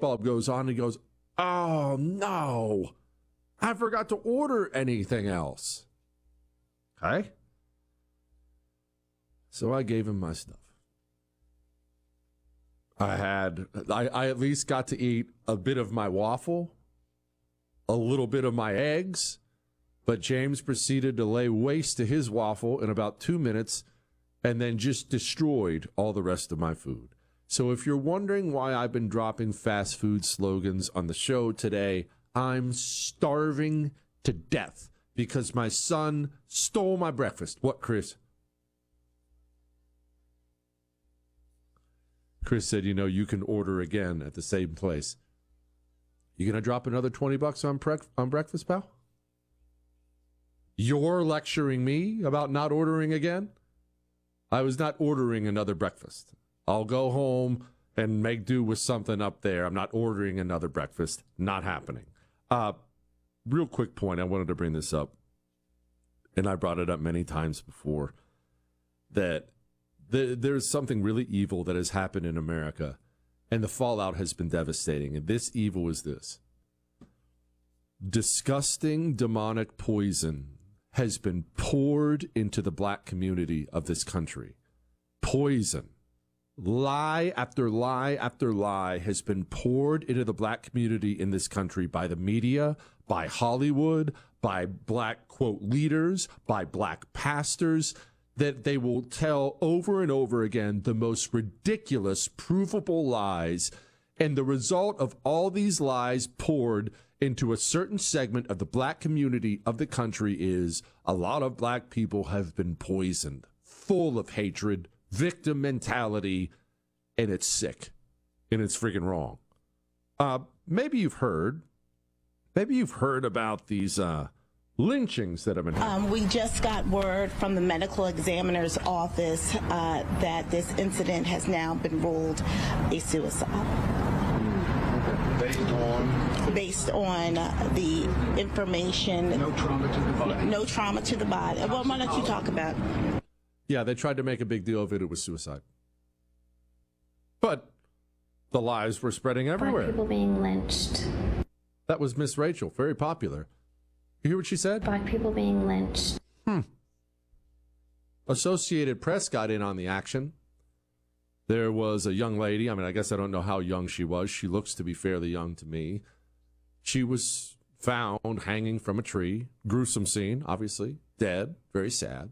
bulb goes on and he goes, oh, no, I forgot to order anything else. Okay. So I gave him my stuff. I at least got to eat a bit of my waffle, a little bit of my eggs, but James proceeded to lay waste to his waffle in about 2 minutes and then just destroyed all the rest of my food. So if you're wondering why I've been dropping fast food slogans on the show today, I'm starving to death because my son stole my breakfast. What, Chris? Chris said, you can order again at the same place. You going to drop another $20 on breakfast, pal? You're lecturing me about not ordering again? I was not ordering another breakfast. I'll go home and make do with something up there. I'm not ordering another breakfast. Not happening. Real quick point, I wanted to bring this up, and I brought it up many times before, that there's something really evil that has happened in America, and the fallout has been devastating. And this evil is this. Disgusting demonic poison has been poured into the black community of this country. Poison. Lie after lie after lie has been poured into the black community in this country by the media, by Hollywood, by black, quote, leaders, by black pastors, that they will tell over and over again the most ridiculous, provable lies. And the result of all these lies poured into a certain segment of the black community of the country is a lot of black people have been poisoned, full of hatred, victim mentality, and it's sick, and it's freaking wrong. Maybe you've heard about these lynchings that have been happening. We just got word from the medical examiner's office that this incident has now been ruled a suicide. Based on the information. No trauma to the body. No trauma to the body. Well, why don't you talk about it? Yeah, they tried to make a big deal of it. It was suicide. But the lies were spreading everywhere. Black people being lynched. That was Miss Rachel, very popular. You hear what she said? Black people being lynched. Associated Press got in on the action. There was a young lady. I guess I don't know how young she was. She looks to be fairly young to me. She was found hanging from a tree. Gruesome scene, obviously. Dead. Very sad.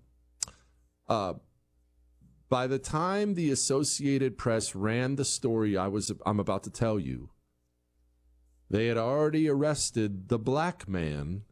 By the time the Associated Press ran the story I'm about to tell you, they had already arrested the black man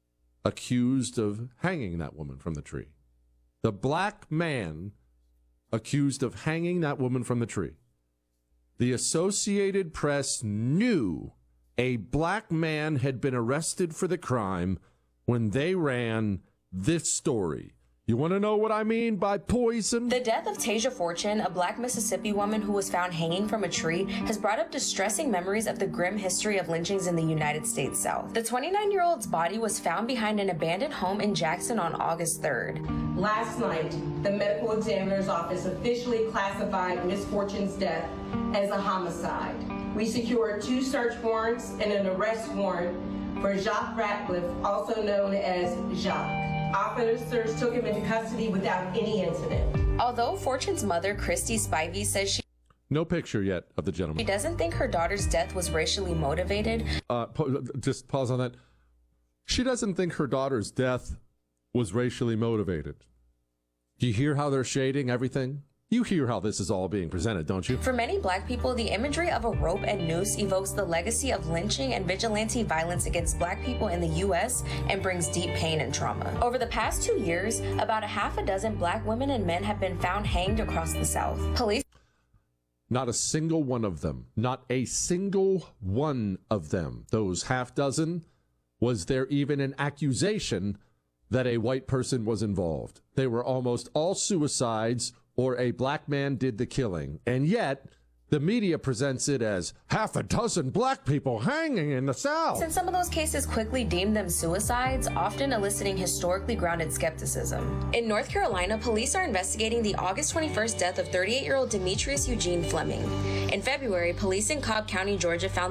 accused of hanging that woman from the tree. The black man accused of hanging that woman from the tree. The Associated Press knew a black man had been arrested for the crime when they ran this story. You want to know what I mean by poison? The death of Tasia Fortune, a black Mississippi woman who was found hanging from a tree, has brought up distressing memories of the grim history of lynchings in the United States South. The 29-year-old's body was found behind an abandoned home in Jackson on August 3rd. Last night, the medical examiner's office officially classified Miss Fortune's death as a homicide. We secured 2 search warrants and an arrest warrant for Jacques Ratcliffe, also known as Jacques. Officers took him into custody without any incident. Although Fortune's mother, Christy Spivey, says she no picture yet of the gentleman. She doesn't think her daughter's death was racially motivated. Just pause on that. She doesn't think her daughter's death was racially motivated. Do you hear how they're shading everything? You hear how this is all being presented, don't you? For many black people, the imagery of a rope and noose evokes the legacy of lynching and vigilante violence against black people in the U.S. and brings deep pain and trauma. Over the past 2 years, about 6 black women and men have been found hanged across the South. Police. Not a single one of them, not a single one of them, those 6, was there even an accusation that a white person was involved. They were almost all suicides or a black man did the killing. And yet, the media presents it as 6 black people hanging in the South. Since some of those cases quickly deemed them suicides, often eliciting historically grounded skepticism. In North Carolina, police are investigating the August 21st death of 38-year-old Demetrius Eugene Fleming. In February, police in Cobb County, Georgia found